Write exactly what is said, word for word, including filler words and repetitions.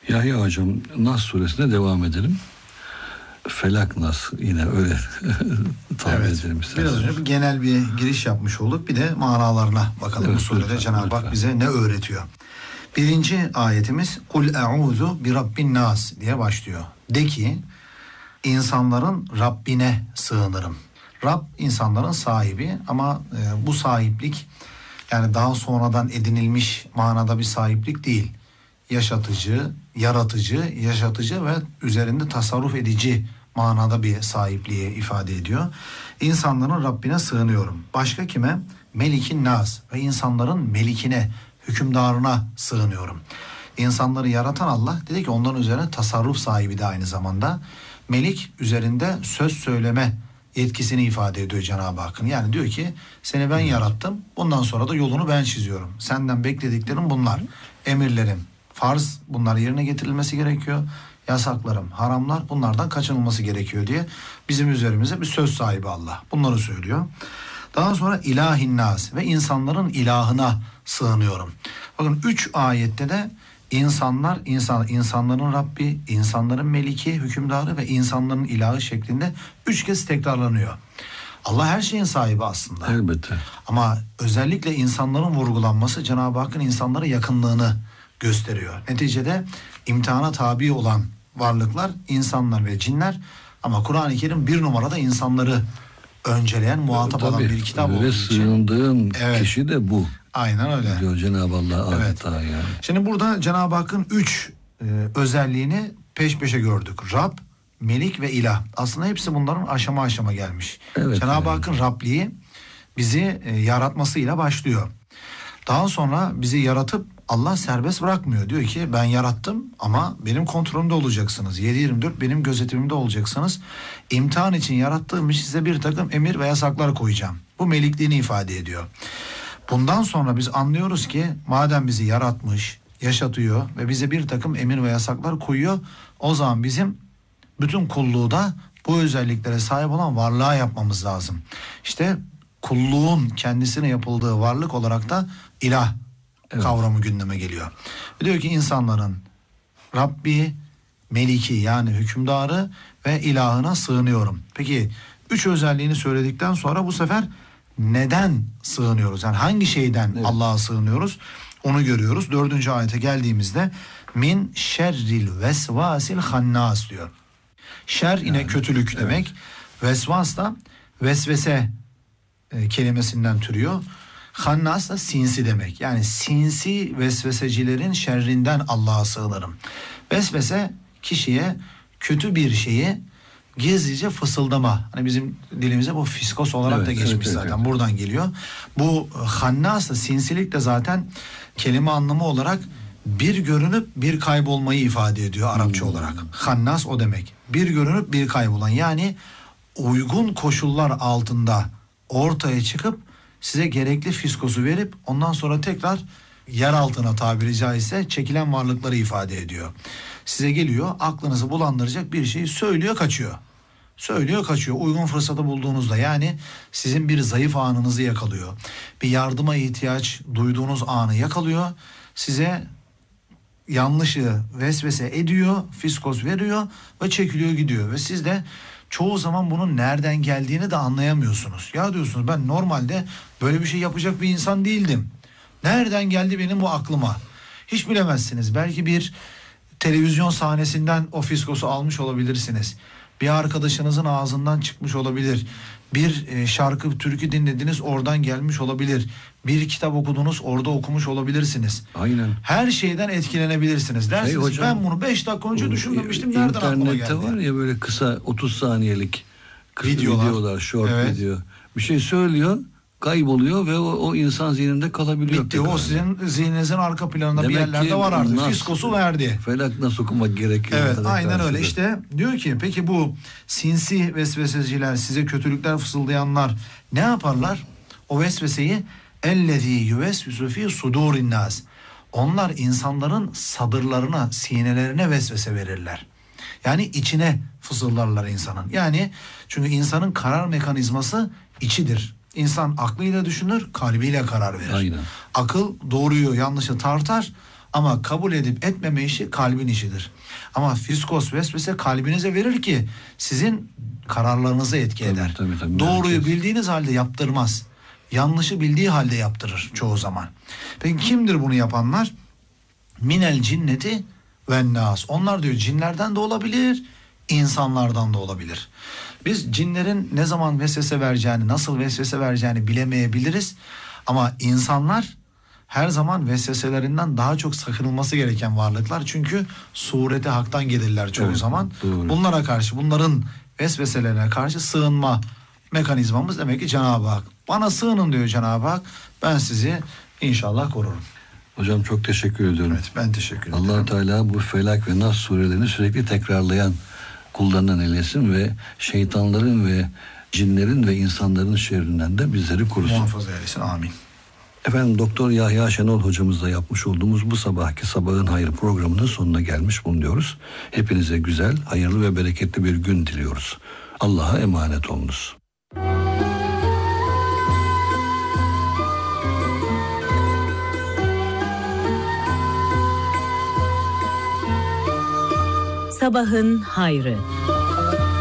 Yahya hocam, Nas suresine devam edelim. Felak Nas, yine öyle tahmin evet, edelim isterseniz. Biraz önce bir genel bir giriş yapmış olduk. Bir de manalarına bakalım, evet, bu surede Cenab-ı Hak bize ne öğretiyor. Birinci ayetimiz Kul e'ûzu bi rabbin nas diye başlıyor. De ki insanların Rabbine sığınırım. Rab insanların sahibi ama e, bu sahiplik yani daha sonradan edinilmiş manada bir sahiplik değil. Yaşatıcı, yaratıcı, yaşatıcı ve üzerinde tasarruf edici manada bir sahipliği ifade ediyor. İnsanların Rabbine sığınıyorum. Başka kime? Melikin nas ve insanların melikine, hükümdarına sığınıyorum. İnsanları yaratan Allah dedi ki onların üzerine tasarruf sahibi de aynı zamanda. Melik üzerinde söz söyleme yetkisini ifade ediyor Cenab-ı Hakk'ın. Yani diyor ki seni ben yarattım, bundan sonra da yolunu ben çiziyorum. Senden beklediklerim bunlar. Emirlerim, farz, bunlar yerine getirilmesi gerekiyor. Yasaklarım, haramlar, bunlardan kaçınılması gerekiyor diye bizim üzerimize bir söz sahibi Allah. Bunları söylüyor. Daha sonra ilahin nas ve insanların ilahına sığınıyorum. Bakın üç ayette de insanlar, insan, insanların Rabbi, insanların meliki, hükümdarı ve insanların ilahı şeklinde üç kez tekrarlanıyor. Allah her şeyin sahibi aslında. Elbette. Ama özellikle insanların vurgulanması Cenab-ı Hakk'ın insanlara yakınlığını gösteriyor. Neticede imtihana tabi olan varlıklar insanlar ve cinler, ama Kur'an-ı Kerim bir numarada insanları önceleyen, muhatap Tabii, olan bir kitap olduğu için. Sığındığın evet, kişi de bu. Aynen öyle. Diyor Cenab-ı Allah evet. adeta yani. Şimdi burada Cenab-ı Hakk'ın üç e, özelliğini peş peşe gördük. Rab, Melik ve İlah. Aslında hepsi bunların aşama aşama gelmiş. Evet, Cenab-ı yani. Hakk'ın Rabliği bizi e, yaratmasıyla başlıyor. Daha sonra bizi yaratıp Allah serbest bırakmıyor. Diyor ki ben yarattım ama benim kontrolümde olacaksınız. yedi yirmi dört benim gözetimimde olacaksınız. İmtihan için yarattığım için size bir takım emir ve yasaklar koyacağım. Bu melikliğini ifade ediyor. Bundan sonra biz anlıyoruz ki madem bizi yaratmış, yaşatıyor ve bize bir takım emir ve yasaklar koyuyor, o zaman bizim bütün kulluğu da bu özelliklere sahip olan varlığa yapmamız lazım. İşte kulluğun kendisine yapıldığı varlık olarak da ilah evet. kavramı gündeme geliyor. Diyor ki insanların Rabbi, Meliki yani hükümdarı ve ilahına sığınıyorum. Peki üç özelliğini söyledikten sonra bu sefer neden sığınıyoruz? Yani hangi şeyden evet. Allah'a sığınıyoruz? Onu görüyoruz. Dördüncü ayete geldiğimizde min şerril vesvasil hannas diyor. Şer yine yani, kötülük evet. demek. Vesvas da vesvese e, kelimesinden türüyor. Hannas da sinsi demek. Yani sinsi vesvesecilerin şerrinden Allah'a sığınırım. Vesvese kişiye kötü bir şeyi gizlice fısıldama. Hani bizim dilimize bu fiskos olarak evet, da geçmiş evet, zaten. Evet. Buradan geliyor. Bu hannas da sinsilik de zaten kelime anlamı olarak bir görünüp bir kaybolmayı ifade ediyor Arapça hmm. olarak. Hannas o demek. Bir görünüp bir kaybolan. Yani uygun koşullar altında ortaya çıkıp size gerekli fiskosu verip ondan sonra tekrar yer altına tabiri caizse çekilen varlıkları ifade ediyor. Size geliyor, aklınızı bulandıracak bir şeyi söylüyor, kaçıyor. Söylüyor, kaçıyor. Uygun fırsatı bulduğunuzda, yani sizin bir zayıf anınızı yakalıyor. Bir yardıma ihtiyaç duyduğunuz anı yakalıyor. Size yanlışı vesvese ediyor, fiskos veriyor ve çekiliyor gidiyor. Ve siz de çoğu zaman bunun nereden geldiğini de anlayamıyorsunuz. Ya diyorsunuz, ben normalde böyle bir şey yapacak bir insan değildim. Nereden geldi benim bu aklıma? Hiç bilemezsiniz. Belki bir televizyon sahnesinden o fiskosu almış olabilirsiniz. Bir arkadaşınızın ağzından çıkmış olabilir. Bir e, şarkı, türkü dinlediniz, oradan gelmiş olabilir. Bir kitap okudunuz, orada okumuş olabilirsiniz. Aynen. Her şeyden etkilenebilirsiniz. Dersiniz şey hocam, ben bunu beş dakika önce düşünmemiştim. Nereden aklıma geldi? İnternette var ya böyle kısa otuz saniyelik kısa videolar, videolar short evet. video. Bir şey söylüyor, kayboluyor ve o, o insan zihninde kalabiliyor. Bitti. O sizin zihninizin arka planında demek bir yerlerde var artık. Nas, Fiskosu verdi. Felak nasıl okumak gerekiyor? Evet, aynen karşıda. Öyle. İşte diyor ki peki bu sinsi vesveseciler, size kötülükler fısıldayanlar ne yaparlar? O vesveseyi ellezî yüvesvisu fî sudûrin nâs. Onlar insanların sadırlarına, sinelerine vesvese verirler. Yani içine fısıldarlar insanın. Yani çünkü insanın karar mekanizması içidir. İnsan aklıyla düşünür, kalbiyle karar verir. Aynen. Akıl doğruyu yanlışı tartar Ama kabul edip etmeme işi kalbin işidir. Ama fiskos vesvese kalbinize verir ki sizin kararlarınızı etki Tabii, eder. tabii, tabii. Doğruyu Herkes- bildiğiniz halde yaptırmaz. Yanlışı bildiği halde yaptırır çoğu zaman. Peki kimdir bunu yapanlar? Minel cinneti ve nas. Onlar diyor cinlerden de olabilir, insanlardan da olabilir. Biz cinlerin ne zaman vesvese vereceğini, nasıl vesvese vereceğini bilemeyebiliriz. Ama insanlar her zaman vesveselerinden daha çok sakınılması gereken varlıklar. Çünkü sureti haktan gelirler çoğu Evet, zaman. doğru. Bunlara karşı, bunların vesveselerine karşı sığınma mekanizmamız demek ki Cenab-ı Hak. Bana sığının diyor Cenab-ı Hak. Ben sizi inşallah korurum. Hocam çok teşekkür ediyorum. Evet, ben teşekkür ederim. Allah Teala bu Felak ve Nas surelerini sürekli tekrarlayan kullarından eylesin ve şeytanların ve cinlerin ve insanların şerrinden de bizleri korusun. Muhafaza eylesin. Amin. Efendim Doktor Yahya Şenol hocamızla yapmış olduğumuz bu sabahki Sabahın Hayrı programının sonuna gelmiş bulunuyoruz. Hepinize güzel, hayırlı ve bereketli bir gün diliyoruz. Allah'a emanet olunuz. Sabahın Hayrı.